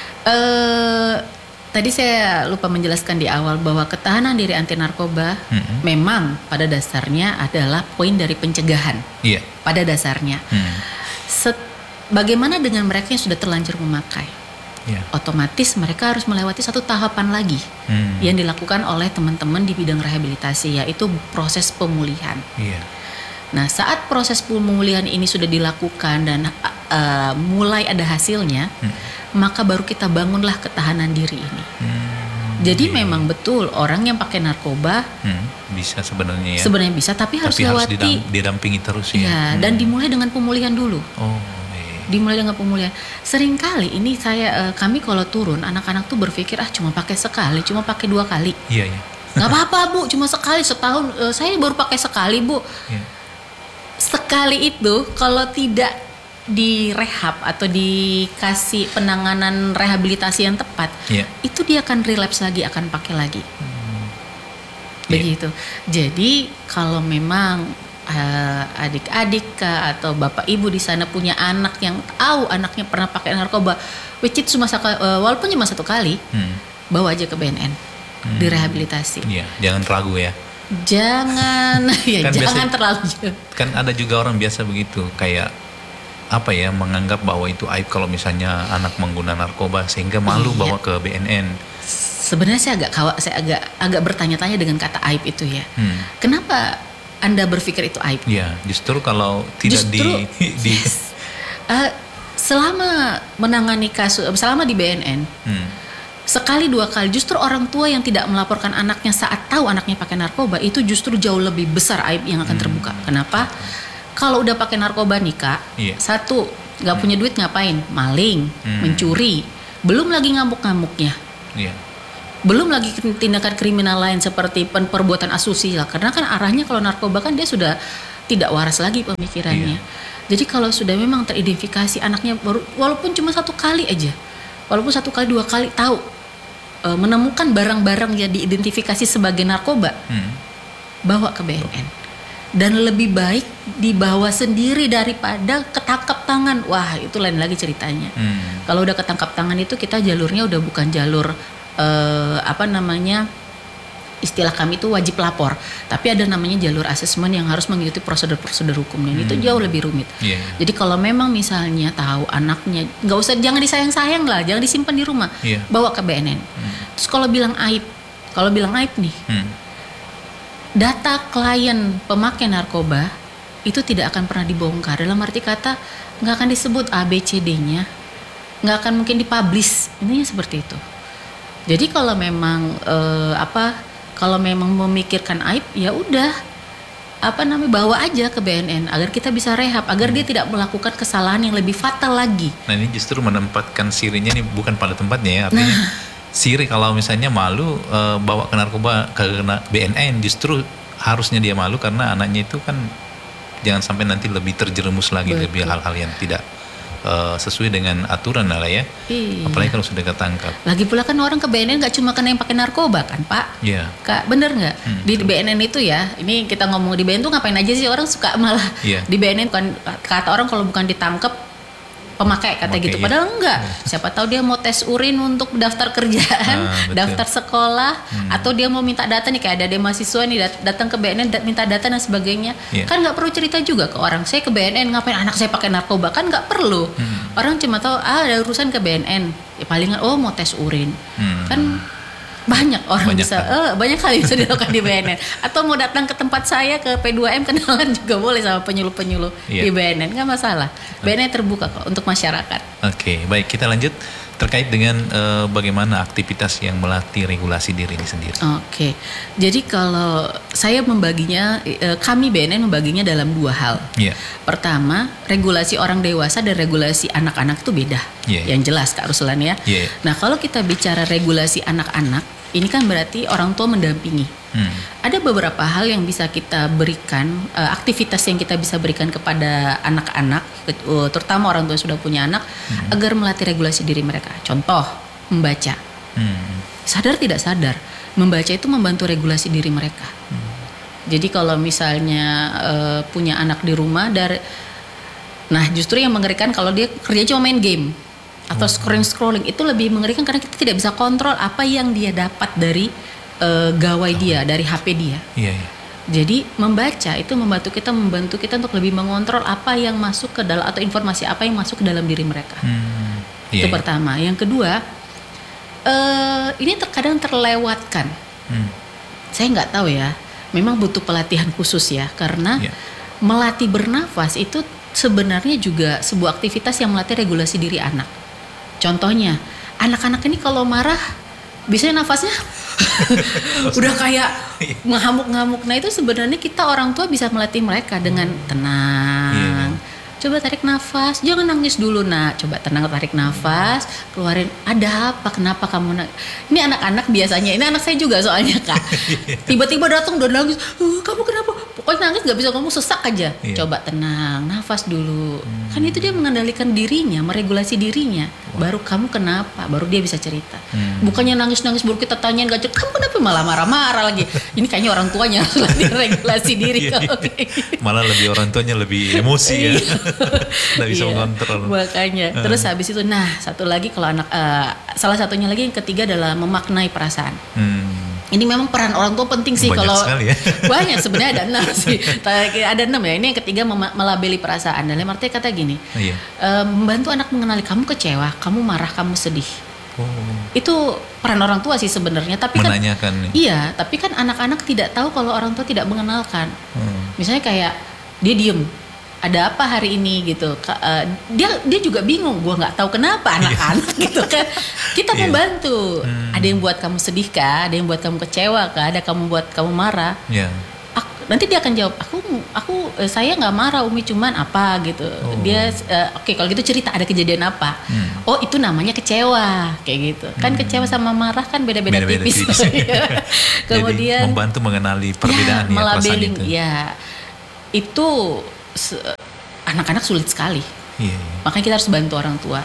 Tadi saya lupa menjelaskan di awal bahwa ketahanan diri anti narkoba memang pada dasarnya adalah poin dari pencegahan. Pada dasarnya. Bagaimana dengan mereka yang sudah terlanjur memakai? Otomatis mereka harus melewati satu tahapan lagi yang dilakukan oleh teman-teman di bidang rehabilitasi, yaitu proses pemulihan. Nah, saat proses pemulihan ini sudah dilakukan dan mulai ada hasilnya, maka baru kita bangunlah ketahanan diri ini. Jadi memang betul orang yang pakai narkoba bisa sebenarnya ya. Sebenarnya bisa, tapi harus lewati didampingi terus ya. Dan dimulai dengan pemulihan dulu. Dimulai dengan pemulihan. Seringkali ini kami kalau turun anak-anak tuh berpikir cuma pakai sekali, cuma pakai 2 kali. Nggak apa-apa Bu, cuma sekali setahun. Saya baru pakai sekali Bu. Sekali itu kalau tidak direhab atau dikasih penanganan rehabilitasi yang tepat, itu dia akan relapse lagi, akan pakai lagi. Begitu. Jadi kalau memang adik-adik atau bapak ibu di sana punya anak yang tahu anaknya pernah pakai narkoba, which itu walaupun cuma 1 kali, bawa aja ke BNN, direhabilitasi. Jangan ragu ya. Jangan kan jangan terlalu. Kan ada juga orang biasa begitu, kayak menganggap bahwa itu aib kalau misalnya anak mengguna narkoba sehingga malu bawa ke BNN. Sebenarnya saya agak bertanya-tanya dengan kata aib itu ya. Kenapa Anda berpikir itu aib? Justru kalau tidak selama menangani kasus, selama di BNN, sekali 2 kali justru orang tua yang tidak melaporkan anaknya saat tahu anaknya pakai narkoba itu justru jauh lebih besar aib yang akan terbuka. Kenapa? Kalau udah pakai narkoba nih Kak, satu nggak punya duit ngapain? Maling, mencuri, belum lagi ngamuk-ngamuknya, belum lagi tindakan kriminal lain seperti perbuatan asusila. Karena kan arahnya kalau narkoba kan dia sudah tidak waras lagi pemikirannya. Jadi kalau sudah memang teridentifikasi anaknya walaupun cuma 1 kali aja, walaupun 1 kali 2 kali tahu menemukan barang-barang yang diidentifikasi sebagai narkoba, bawa ke BNN. Dan lebih baik dibawa sendiri daripada ketangkep tangan, wah itu lain lagi ceritanya. Kalau udah ketangkap tangan itu kita jalurnya udah bukan jalur istilah kami itu wajib lapor, tapi ada namanya jalur asesmen yang harus mengikuti prosedur-prosedur hukum, dan itu jauh lebih rumit. Jadi kalau memang misalnya tahu anaknya, jangan disayang-sayang lah, jangan disimpan di rumah, bawa ke BNN. Terus kalau bilang aib nih, data klien pemakai narkoba itu tidak akan pernah dibongkar, dalam arti kata nggak akan disebut ABCD-nya, nggak akan mungkin dipublish, intinya seperti itu. Jadi kalau memang kalau memang memikirkan aib, ya udah bawa aja ke BNN agar kita bisa rehab, agar dia tidak melakukan kesalahan yang lebih fatal lagi. Nah ini justru menempatkan sirinya nih bukan pada tempatnya ya, artinya siri kalau misalnya malu bawa ke narkoba ke BNN, justru harusnya dia malu karena anaknya itu kan jangan sampai nanti lebih terjerumus lagi. Betul. Lebih hal-hal yang tidak sesuai dengan aturan lah ya. Iya. Apalagi kalau sudah ketangkap. Lagi pula kan orang ke BNN nggak cuma kena yang pakai narkoba kan Pak? Iya. Kak, bener nggak? Di BNN itu ya, ini kita ngomong di BNN tuh ngapain aja sih, orang suka malah di BNN kan, kata orang kalau bukan ditangkap pemakai kata gitu, padahal enggak. Siapa tahu dia mau tes urin untuk daftar kerjaan, daftar sekolah, atau dia mau minta data nih, kayak ada mahasiswa nih datang ke BNN minta data dan sebagainya. Kan nggak perlu cerita juga ke orang, saya ke BNN ngapain anak saya pakai narkoba, kan nggak perlu. Orang cuma tahu ada urusan ke BNN, ya palingan mau tes urin. Kan banyak orang banyak kali bisa dilakukan di BNN. Atau mau datang ke tempat saya ke P2M, kenalan juga boleh sama penyuluh-penyuluh di BNN, nggak masalah. BNN terbuka kok untuk masyarakat. Oke, baik, kita lanjut terkait dengan bagaimana aktivitas yang melatih regulasi diri ini sendiri. Oke, jadi kalau saya membaginya, kami BNN membaginya dalam dua hal. Pertama, regulasi orang dewasa dan regulasi anak-anak itu beda. Yang jelas Kak Ruslan ya. Nah kalau kita bicara regulasi anak-anak, ini kan berarti orang tua mendampingi. Ada beberapa hal yang bisa kita berikan, aktivitas yang kita bisa berikan kepada anak-anak, terutama orang tua yang sudah punya anak, agar melatih regulasi diri mereka. Contoh, membaca. Sadar tidak sadar, membaca itu membantu regulasi diri mereka. Jadi kalau misalnya punya anak di rumah, nah justru yang mengerikan kalau dia kerja cuma main game atau scrolling, itu lebih mengerikan karena kita tidak bisa kontrol apa yang dia dapat dari gawai dia, dari HP dia. Jadi membaca itu membantu kita untuk lebih mengontrol apa yang masuk ke dalam, atau informasi apa yang masuk ke dalam diri mereka. Itu pertama. Yang kedua, ini terkadang terlewatkan. Saya nggak tahu ya, memang butuh pelatihan khusus ya, karena melatih bernafas itu sebenarnya juga sebuah aktivitas yang melatih regulasi diri anak. Contohnya, anak-anak ini kalau marah, biasanya nafasnya udah kayak ngamuk-ngamuk. Nah itu sebenarnya kita orang tua bisa melatih mereka dengan tenang. Coba tarik nafas, jangan nangis dulu nak. Coba tenang, tarik nafas, keluarin. Ada apa? Kenapa kamu nangis? Ini anak-anak biasanya, ini anak saya juga soalnya Kak. Tiba-tiba datang udah nangis. Kamu kenapa? Pokoknya nangis nggak bisa ngomong, sesak aja. Coba tenang, nafas dulu. Kan itu dia mengendalikan dirinya, meregulasi dirinya. Baru kamu kenapa? Baru dia bisa cerita. Bukannya nangis-nangis baru kita tanyain gak cerita. Kamu kenapa malah marah-marah lagi? Ini kayaknya orang tuanya harus latih regulasi diri. Malah lebih orang tuanya lebih emosi ya. Nggak bisa mengontrol. Makanya. Terus habis itu, nah satu lagi kalau anak, salah satunya lagi yang ketiga adalah memaknai perasaan. Ini memang peran orang tua penting sih. Banyak kalau sekali ya. Banyak sebenarnya, ada 6 sih. Ada 6 ya. Ini yang ketiga melabeli perasaan. Dalam arti kata gini, membantu anak mengenali kamu kecewa, kamu marah, kamu sedih. Itu peran orang tua sih sebenarnya. Tapi menanyakan. Iya, tapi kan anak-anak tidak tahu kalau orang tua tidak mengenalkan. Misalnya kayak dia diem, ada apa hari ini gitu, dia juga bingung, gue nggak tahu kenapa anak-anak gitu kan. Kita membantu. Ada yang buat kamu sedih kah, ada yang buat kamu kecewa kah, ada kamu buat kamu marah. Nanti dia akan jawab, saya nggak marah Umi, cuman apa gitu. Dia oke, kalau gitu cerita ada kejadian apa. Oh itu namanya kecewa kayak gitu. Kan kecewa sama marah kan beda-beda tipis. Kemudian jadi, membantu mengenali perbedaan ya, melabeling ya. Itu anak-anak sulit sekali. Makanya kita harus bantu orang tua.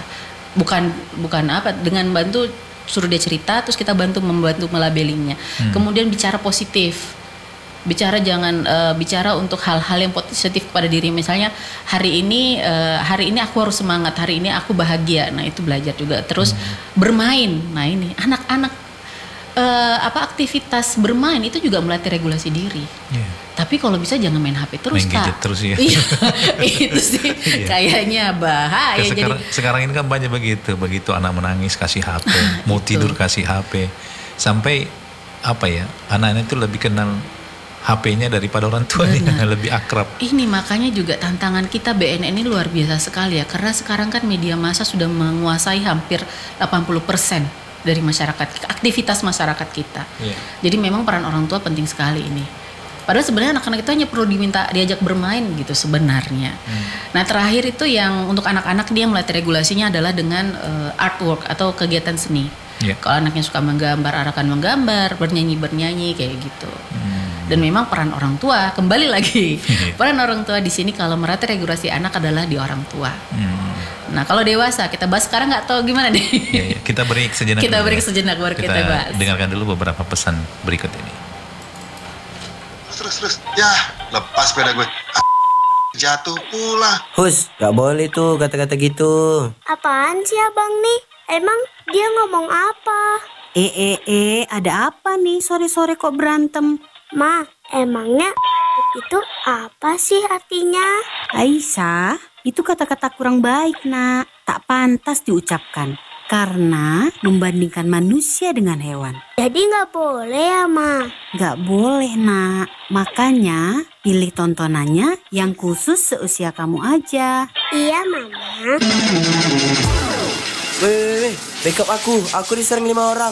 Bukan apa, dengan bantu suruh dia cerita, terus kita membantu melabelingnya. Kemudian bicara positif. bicara untuk hal-hal yang positif kepada diri. Misalnya hari ini aku harus semangat, hari ini aku bahagia. Nah itu belajar juga. Terus bermain. Nah ini anak-anak aktivitas bermain itu juga melatih regulasi diri. Tapi kalau bisa jangan main HP terus, main gadget terus ya. Itu sih kayaknya bahaya. Sekarang ini kan banyak begitu anak menangis kasih HP, mau tidur kasih HP, sampai anak-anak itu lebih kenal HP-nya daripada orang tuanya. Lebih akrab. Ini makanya juga tantangan kita BNN ini luar biasa sekali ya, karena sekarang kan media massa sudah menguasai hampir 80% dari masyarakat, aktivitas masyarakat kita. Jadi memang peran orang tua penting sekali ini. Padahal sebenarnya anak-anak itu hanya perlu diajak bermain gitu sebenarnya. Nah terakhir itu yang untuk anak-anak dia melatih regulasinya adalah dengan artwork atau kegiatan seni. Kalau anaknya suka menggambar, akan menggambar, bernyanyi kayak gitu. Dan memang peran orang tua, kembali lagi peran orang tua di sini kalau melatih regulasi anak adalah di orang tua. Nah kalau dewasa kita bahas sekarang nggak tahu gimana deh. Kita break sejenak. Baru kita bahas. Dengarkan dulu beberapa pesan berikut ini. Terus ya lepas sepeda gue, jatuh pula. Hus, gak boleh tuh kata-kata gitu. Apaan sih abang nih? Emang dia ngomong apa? Ada apa nih sore-sore kok berantem? Ma, emangnya itu apa sih artinya? Aisyah, itu kata-kata kurang baik nak. Tak pantas diucapkan. Karena membandingkan manusia dengan hewan. Jadi gak boleh ya Ma? Gak boleh nak. Makanya pilih tontonannya yang khusus seusia kamu aja. Iya Mama. Weh, backup aku diserang 5 orang.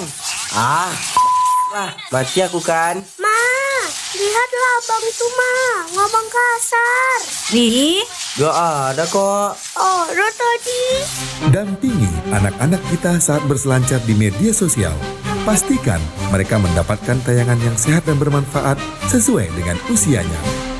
Mati aku kan? Ma, lihatlah abang itu Ma, ngomong kasar. Nih, gak ada kok. Oh, tadi. Dampingi anak-anak kita saat berselancar di media sosial. Pastikan mereka mendapatkan tayangan yang sehat dan bermanfaat sesuai dengan usianya.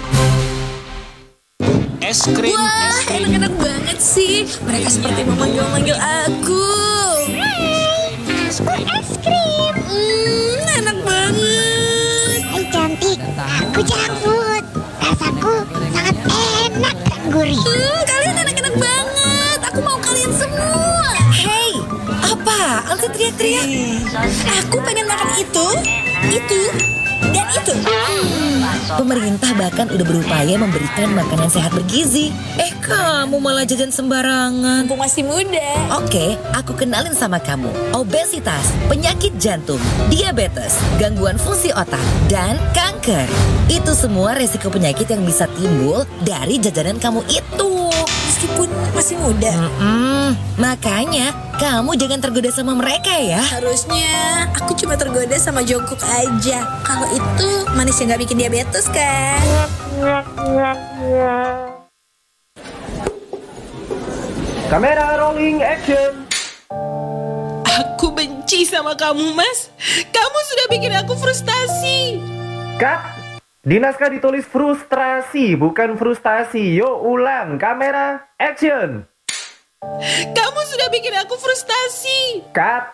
Es krim. Wah, enak-enak banget sih. Mereka seperti memanggil-manggil aku. Es krim. Enak banget. Hai cantik, aku cabut. Rasaku sangat enak dan gurih. Kalian enak-enak banget. Aku mau kalian semua. Hey, apaan sih teriak-teriak? Aku pengen makan itu, dan itu. Pemerintah bahkan udah berupaya memberikan makanan sehat bergizi. Kamu malah jajan sembarangan. Aku masih muda. Oke, aku kenalin sama kamu. Obesitas, penyakit jantung, diabetes, gangguan fungsi otak, dan kanker. Itu semua resiko penyakit yang bisa timbul dari jajanan kamu itu. Meskipun masih muda. Makanya kamu jangan tergoda sama mereka ya. Harusnya aku cuma tergoda sama Jungkook aja. Kalau itu manis yang gak bikin diabetes kan. Kamera rolling action. Aku benci sama kamu Mas. Kamu sudah bikin aku frustasi. Cut. Di naskah ditulis frustrasi, bukan frustasi. Yuk ulang, kamera, action. Kamu sudah bikin aku frustasi. Cut.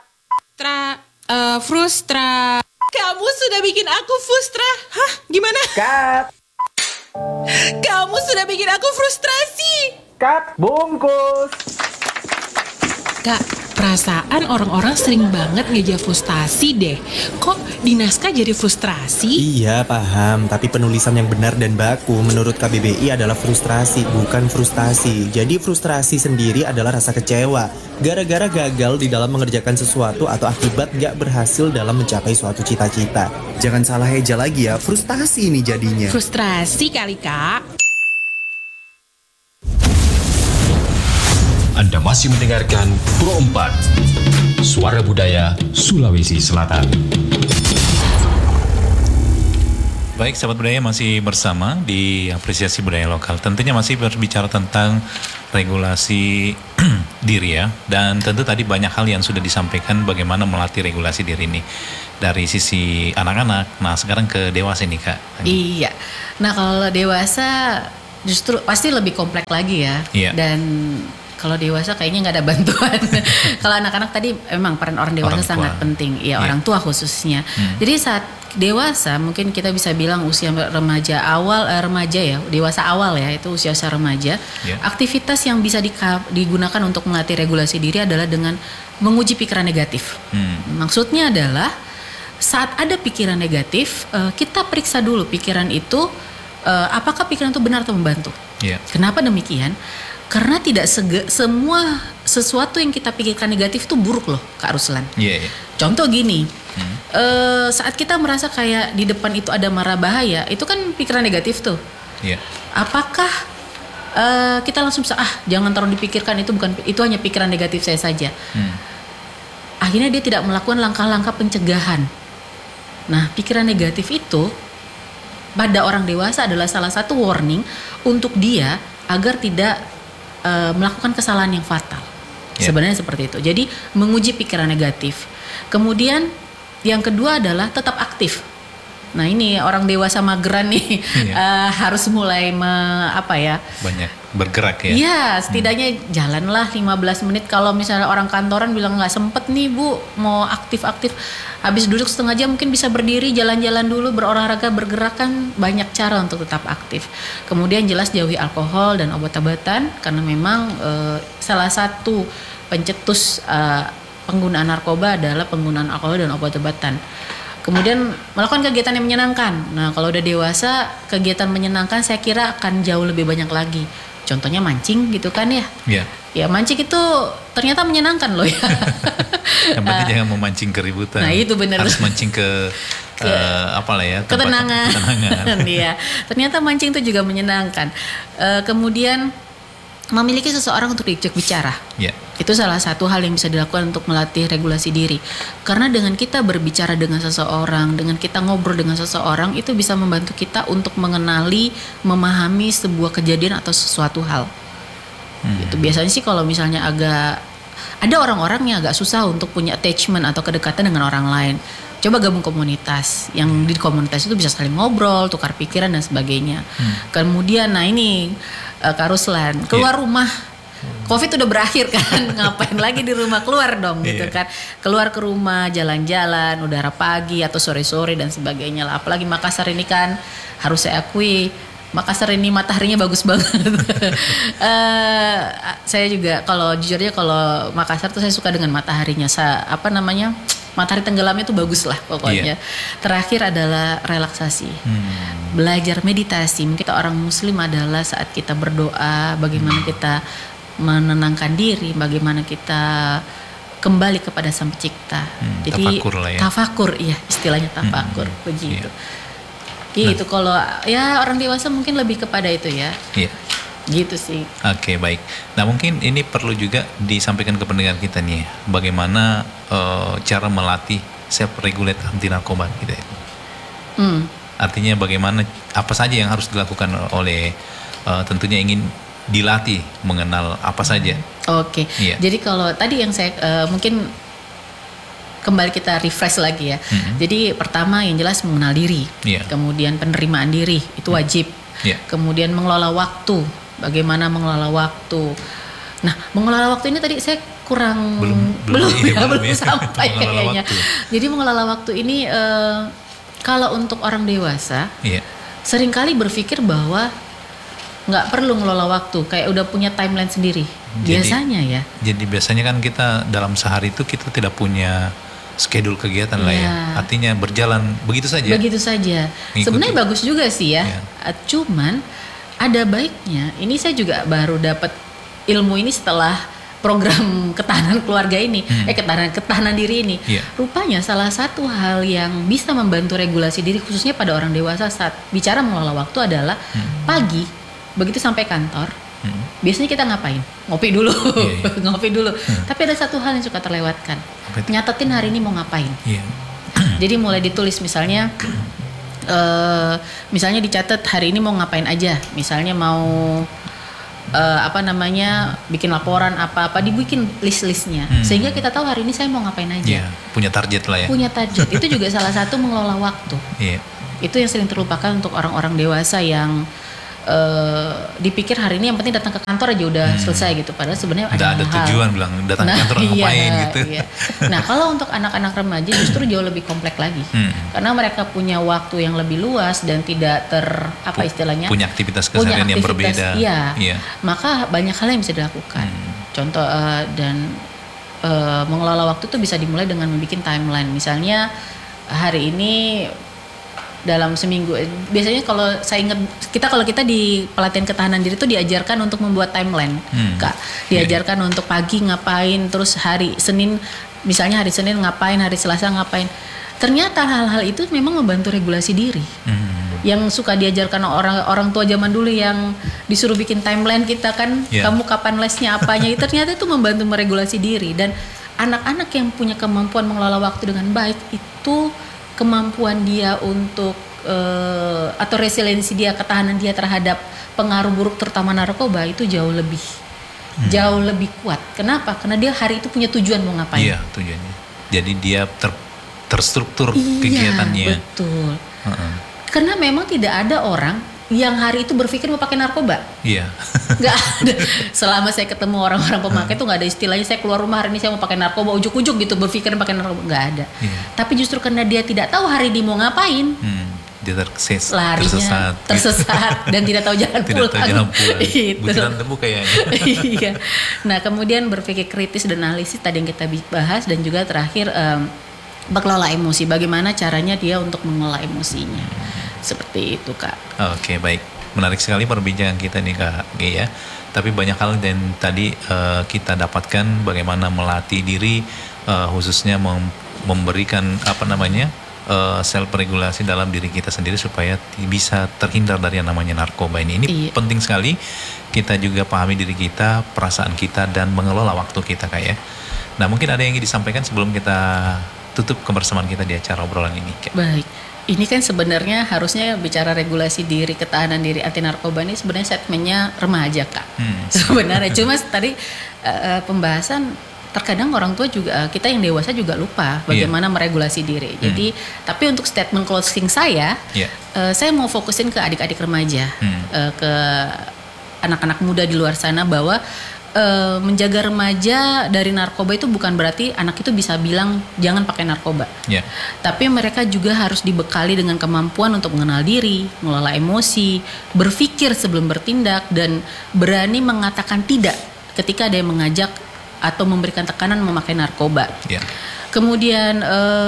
Frustra. Kamu sudah bikin aku frustra. Hah, gimana? Cut. Kamu sudah bikin aku frustrasi. Cut, bungkus. Kak, perasaan orang-orang sering banget ngeja frustasi deh. Kok di naskah jadi frustrasi? Iya paham, tapi penulisan yang benar dan baku menurut KBBI adalah frustrasi, bukan frustasi. Jadi frustrasi sendiri adalah rasa kecewa gara-gara gagal di dalam mengerjakan sesuatu atau akibat gak berhasil dalam mencapai suatu cita-cita. Jangan salah eja lagi ya, frustasi ini jadinya. Frustrasi kali Kak. Anda masih mendengarkan Pro 4, Suara Budaya Sulawesi Selatan. Baik, sahabat budaya masih bersama di Apresiasi Budaya Lokal. Tentunya masih berbicara tentang regulasi diri ya. Dan tentu tadi banyak hal yang sudah disampaikan bagaimana melatih regulasi diri ini. Dari sisi anak-anak, nah sekarang ke dewasa nih Kak. Iya, nah kalau dewasa justru pasti lebih kompleks lagi ya. Iya. Dan kalau dewasa kayaknya nggak ada bantuan. Kalau anak-anak tadi memang peran orang dewasa sangat penting, ya orang tua khususnya. Jadi saat dewasa mungkin kita bisa bilang usia remaja awal, remaja ya, dewasa awal ya, itu usia remaja. Aktivitas yang bisa digunakan untuk melatih regulasi diri adalah dengan menguji pikiran negatif. Maksudnya adalah saat ada pikiran negatif, kita periksa dulu pikiran itu apakah pikiran itu benar atau membantu. Kenapa demikian? Karena tidak semua sesuatu yang kita pikirkan negatif itu buruk loh, Kak Ruslan. Contoh gini. Saat kita merasa kayak di depan itu ada mara bahaya, itu kan pikiran negatif tuh. Apakah kita langsung bisa jangan terlalu dipikirkan, itu hanya pikiran negatif saya saja. Akhirnya dia tidak melakukan langkah-langkah pencegahan. Nah, pikiran negatif itu pada orang dewasa adalah salah satu warning untuk dia agar tidak melakukan kesalahan yang fatal. Sebenarnya seperti itu. Jadi menguji pikiran negatif. Kemudian yang kedua adalah tetap aktif. Nah ini orang dewasa mageran nih harus mulai banyak bergerak ya. Iya, setidaknya jalanlah 15 menit. Kalau misalnya orang kantoran bilang nggak sempet nih Bu, mau aktif-aktif, habis duduk setengah jam mungkin bisa berdiri, jalan-jalan dulu, berolahraga, bergerak, kan banyak cara untuk tetap aktif. Kemudian jelas jauhi alkohol dan obat-obatan karena memang salah satu pencetus penggunaan narkoba adalah penggunaan alkohol dan obat-obatan. Kemudian melakukan kegiatan yang menyenangkan. Nah, kalau udah dewasa, kegiatan menyenangkan saya kira akan jauh lebih banyak lagi. Contohnya mancing gitu kan ya. Ya mancing itu ternyata menyenangkan loh ya. Yang penting jangan memancing keributan. Nah, itu benar. Harus mancing ke ketenangan. Iya. Ternyata mancing itu juga menyenangkan. Kemudian memiliki seseorang untuk diajak bicara. Itu salah satu hal yang bisa dilakukan untuk melatih regulasi diri. Karena dengan kita berbicara dengan seseorang, dengan kita ngobrol dengan seseorang, itu bisa membantu kita untuk mengenali, memahami sebuah kejadian atau sesuatu hal. Itu biasanya sih kalau misalnya ada orang-orang yang agak susah untuk punya attachment atau kedekatan dengan orang lain. Coba gabung komunitas. Yang di komunitas itu bisa saling ngobrol, tukar pikiran dan sebagainya. Kemudian ini Kak Ruslan, keluar rumah, Covid udah berakhir kan, ngapain lagi di rumah, keluar dong gitu kan. Keluar ke rumah, jalan-jalan, udara pagi atau sore-sore dan sebagainya lah. Apalagi Makassar ini kan, harus saya akui, Makassar ini mataharinya bagus banget. Saya juga jujurnya kalau Makassar tuh saya suka dengan mataharinya. Matahari tenggelamnya tuh bagus lah pokoknya. Terakhir adalah relaksasi. Belajar meditasi. Mungkin kita orang muslim adalah saat kita berdoa, bagaimana kita menenangkan diri, bagaimana kita kembali kepada Sang Pencipta. Jadi tafakur lah ya. Tafakur, iya, istilahnya tafakur begitu. Gitu. Kalau ya orang dewasa mungkin lebih kepada itu ya. Gitu sih. Oke, baik. Nah mungkin ini perlu juga disampaikan ke pendengar kita nih, bagaimana cara melatih self regulate anti narkoba gitu ya. Artinya bagaimana, apa saja yang harus dilakukan oleh tentunya ingin dilatih mengenal apa saja. Oke. Jadi kalau tadi yang saya mungkin kembali kita refresh lagi ya. Jadi pertama yang jelas mengenal diri. Kemudian penerimaan diri itu wajib. Kemudian mengelola waktu. Bagaimana mengelola waktu. Nah, mengelola waktu ini tadi saya kurang belum sampai kayaknya. Jadi mengelola waktu ini kalau untuk orang dewasa seringkali berpikir bahwa nggak perlu ngelola waktu, kayak udah punya timeline sendiri. Biasanya ya. Jadi biasanya kan kita dalam sehari itu kita tidak punya schedule kegiatan lah ya. Artinya berjalan begitu saja. Begitu saja. Sebenarnya bagus juga sih ya. Cuman ada baiknya, ini saya juga baru dapat ilmu ini setelah program ketahanan keluarga ini, ketahanan diri ini. Rupanya salah satu hal yang bisa membantu regulasi diri khususnya pada orang dewasa saat bicara mengelola waktu adalah pagi, begitu sampai kantor, biasanya kita ngapain? Ngopi dulu, ngopi dulu. Tapi ada satu hal yang suka terlewatkan, nyatetin hari ini mau ngapain. Jadi mulai ditulis misalnya dicatat hari ini mau ngapain aja. Misalnya mau bikin laporan apa-apa, dibikin list-listnya. Sehingga kita tahu hari ini saya mau ngapain aja. Punya target lah ya. Punya target. Itu juga salah satu mengelola waktu. Itu yang sering terlupakan untuk orang-orang dewasa yang dipikir hari ini yang penting datang ke kantor aja udah selesai gitu, padahal sebenarnya ada tujuan bilang datang ke kantor ngapain gitu. Iya. Nah kalau untuk anak-anak remaja justru jauh lebih kompleks lagi, karena mereka punya waktu yang lebih luas dan tidak istilahnya punya aktivitas keseharian yang berbeda. Iya. Maka banyak hal yang bisa dilakukan. Contoh mengelola waktu itu bisa dimulai dengan membuat timeline. Misalnya hari ini dalam seminggu, biasanya kalau saya ingat kalau kita di pelatihan ketahanan diri itu diajarkan untuk membuat timeline, Kak. Diajarkan untuk pagi ngapain, terus hari Senin misalnya hari Senin ngapain, hari Selasa ngapain. Ternyata hal-hal itu memang membantu regulasi diri. Yang suka diajarkan orang tua zaman dulu yang disuruh bikin timeline kita kan, kamu kapan lesnya apanya, ternyata itu membantu meregulasi diri. Dan anak-anak yang punya kemampuan mengelola waktu dengan baik itu kemampuan dia untuk atau resiliensi dia, ketahanan dia terhadap pengaruh buruk terutama narkoba itu jauh lebih kuat. Kenapa? Karena dia hari itu punya tujuan mau ngapain. Iya, tujuannya. Jadi dia terstruktur kegiatannya. Betul. Karena memang tidak ada orang yang hari itu berpikir mau pakai narkoba. Iya. Gak ada. Selama saya ketemu orang-orang pemakai itu gak ada istilahnya saya keluar rumah hari ini saya mau pakai narkoba, ujuk-ujuk gitu berpikir pakai narkoba, gak ada. Tapi justru karena dia tidak tahu hari ini mau ngapain, dia larinya tersesat dan tidak tahu jalan pulang. Butiran tebu kayaknya. Iya. Nah kemudian berpikir kritis dan analisis tadi yang kita bahas, dan juga terakhir mengelola emosi. Bagaimana caranya dia untuk mengelola emosinya. Seperti itu, Kak. Oke, baik. Menarik sekali perbincangan kita nih, Kak G ya. Tapi banyak hal dan tadi kita dapatkan bagaimana melatih diri, khususnya memberikan self regulasi dalam diri kita sendiri supaya bisa terhindar dari yang namanya narkoba ini. Ini penting sekali kita juga pahami diri kita, perasaan kita, dan mengelola waktu kita, Kak ya. Nah, mungkin ada yang ingin disampaikan sebelum kita tutup kebersamaan kita di acara obrolan ini, Kak. Baik. Ini kan sebenarnya harusnya bicara regulasi diri, ketahanan diri, anti narkoba ini sebenarnya segmennya remaja, Kak. Sebenarnya cuma tadi pembahasan terkadang orang tua juga, kita yang dewasa juga lupa bagaimana meregulasi diri. Jadi tapi untuk statement closing saya mau fokusin ke adik-adik remaja, ke anak-anak muda di luar sana, bahwa menjaga remaja dari narkoba itu bukan berarti anak itu bisa bilang jangan pakai narkoba. Tapi mereka juga harus dibekali dengan kemampuan untuk mengenal diri, mengelola emosi, berpikir sebelum bertindak, dan berani mengatakan tidak ketika ada yang mengajak atau memberikan tekanan memakai narkoba. Kemudian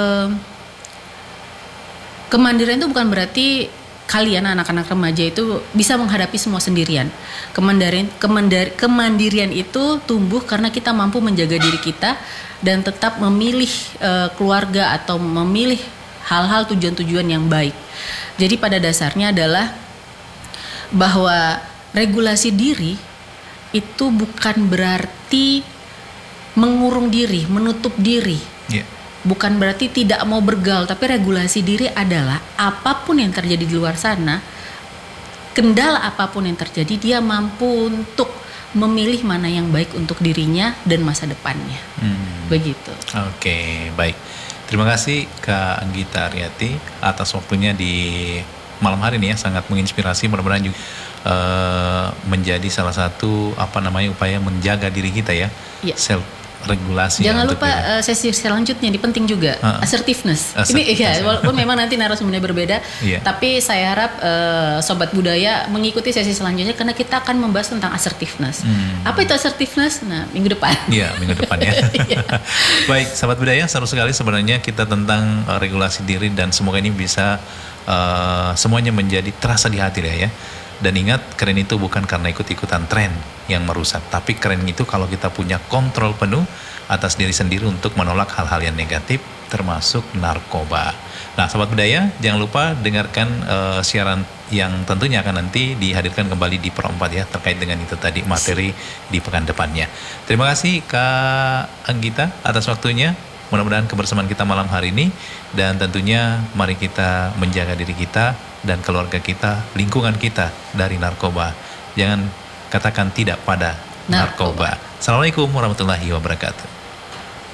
kemandirian itu bukan berarti kalian anak-anak remaja itu bisa menghadapi semua sendirian. Kemandirian itu tumbuh karena kita mampu menjaga diri kita dan tetap memilih keluarga atau memilih hal-hal tujuan-tujuan yang baik. Jadi pada dasarnya adalah bahwa regulasi diri itu bukan berarti mengurung diri, menutup diri. Bukan berarti tidak mau bergaul, tapi regulasi diri adalah apapun yang terjadi di luar sana, kendala apapun yang terjadi, dia mampu untuk memilih mana yang baik untuk dirinya dan masa depannya. Begitu. Oke, baik. Terima kasih Kak Anggita Aryati atas waktunya di malam hari ini ya, sangat menginspirasi, mudah-mudahan juga menjadi salah satu upaya menjaga diri kita ya. Self regulasi. Jangan lupa sesi selanjutnya ini penting juga, assertiveness. Ini walaupun memang nanti narasumbernya berbeda, tapi saya harap sobat budaya mengikuti sesi selanjutnya karena kita akan membahas tentang assertiveness. Apa itu assertiveness? Nah, minggu depan. Iya, minggu depan ya. Baik, sobat budaya, seru sekali sebenarnya kita tentang regulasi diri, dan semoga ini bisa semuanya menjadi terasa di hati ya. Dan ingat, keren itu bukan karena ikut-ikutan tren yang merusak, tapi keren itu kalau kita punya kontrol penuh atas diri sendiri untuk menolak hal-hal yang negatif, termasuk narkoba. Nah, sobat budaya, jangan lupa dengarkan siaran yang tentunya akan nanti dihadirkan kembali di Pro 4 ya, terkait dengan itu tadi materi di pekan depannya. Terima kasih Kak Anggita atas waktunya. Mudah-mudahan kebersamaan kita malam hari ini, dan tentunya mari kita menjaga diri kita dan keluarga kita, lingkungan kita dari narkoba. Jangan katakan tidak pada narkoba. Assalamualaikum warahmatullahi wabarakatuh.